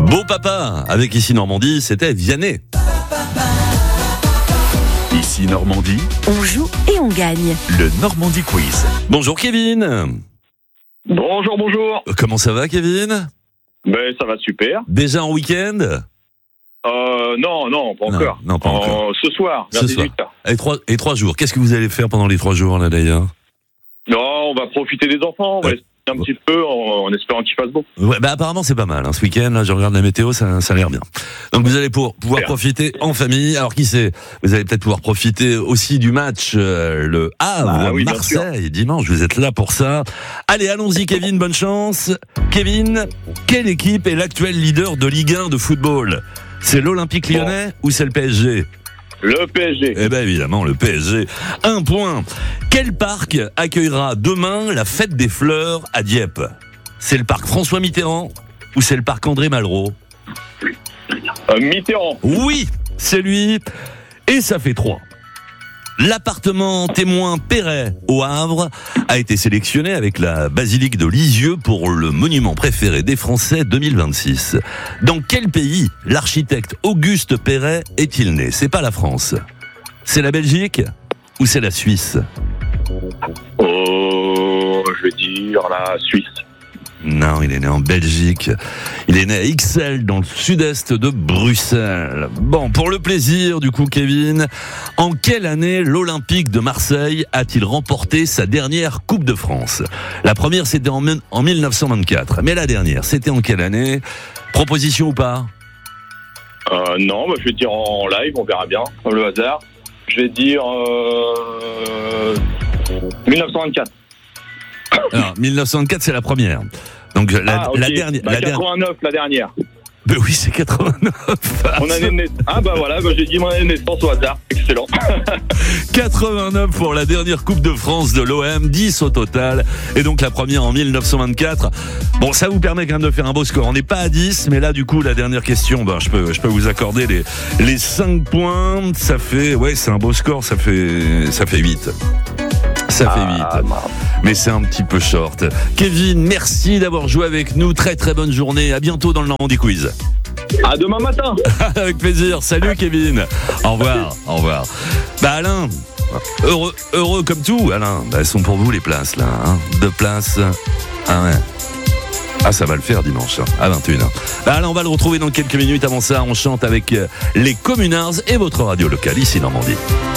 Beau papa, avec Ici Normandie, c'était Vianney. Ici Normandie, On joue et on gagne. le Normandie Quiz. Bonjour Kevin. Bonjour. Comment ça va Kevin? Ben, ça va super. Déjà en week-end? Non, pas encore. Non, pas encore. Ce soir, vers Ce soir. 18h. Et 3 jours. Qu'est-ce que vous allez faire pendant les 3 jours là d'ailleurs? Non, on va profiter des enfants, on va Ouais. essayer un petit peu en espérant qu'il fasse beau. Ouais, apparemment c'est pas mal. Ce week-end, là, je regarde la météo, ça a l'air bien. Donc vous allez pouvoir Super. profiter en famille. Alors qui sait? Vous allez peut-être pouvoir profiter aussi du match le Havre oui, bien Marseille dimanche. Vous êtes là pour ça. Allez, allons-y Kevin, bonne chance. Kevin, quelle équipe est l'actuel leader de Ligue 1 de football? C'est l'Olympique Lyonnais ou c'est le PSG? Le PSG. Eh ben évidemment, le PSG. 1 point. Quel parc accueillera demain la fête des fleurs à Dieppe? C'est le parc François Mitterrand ou c'est le parc André Malraux? Mitterrand. Oui, c'est lui. Et ça fait 3. L'appartement témoin Perret au Havre a été sélectionné avec la basilique de Lisieux pour le monument préféré des Français 2026. Dans quel pays l'architecte Auguste Perret est-il né? C'est pas la France. C'est la Belgique ou c'est la Suisse? Je vais dire la Suisse. Non, il est né en Belgique. Il est né à Ixelles, dans le sud-est de Bruxelles. Bon, pour le plaisir, du coup, Kevin, en quelle année l'Olympique de Marseille a-t-il remporté sa dernière Coupe de France? La première, c'était en 1924. Mais la dernière, c'était en quelle année? Proposition ou pas? Non, je vais dire en live, on verra bien, comme le hasard. Je vais dire 1924. Alors, 1904, c'est la première. Donc, Ok. la dernière. 89, la dernière. Ben oui, c'est 89. Mon année de naissance. J'ai dit mon année de naissance au hasard. Excellent. 89 pour la dernière Coupe de France de l'OM, 10 au total, et donc la première en 1924. Bon, ça vous permet quand même de faire un beau score. On n'est pas à 10, mais là, du coup, la dernière question, je peux vous accorder les 5 points. Ça fait, c'est un beau score, ça fait 8. Ça fait 8. Mais c'est un petit peu short. Kevin, merci d'avoir joué avec nous. Très très bonne journée. À bientôt dans le Normandie Quiz. À demain matin. Avec plaisir. Salut Kevin. Au revoir. Au revoir. Alain, heureux comme tout, Alain. Elles sont pour vous les places là. 2 places. Ah ouais. Ah, ça va le faire dimanche, à 21h. Alain, on va le retrouver dans quelques minutes. Avant ça, on chante avec les Communards et votre radio locale ici Normandie.